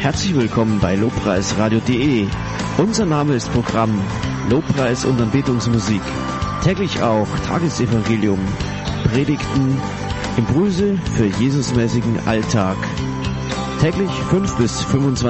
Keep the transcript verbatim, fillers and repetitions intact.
Herzlich willkommen bei lobpreisradio punkt de. Unser Name ist Programm Lobpreis und Anbetungsmusik. Täglich auch Tagesevangelium, Predigten, Impulse für Jesusmäßigen Alltag. Täglich fünf bis fünfundzwanzig